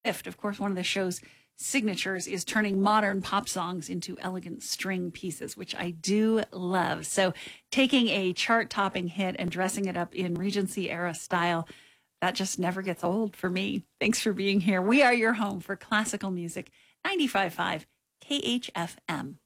Swift, of course, one of the show's signatures is turning modern pop songs into elegant string pieces, which I do love. So taking a chart-topping hit and dressing it up in Regency era style, that just never gets old for me. Thanks for being here. We are your home for classical music, 95.5 KHFM.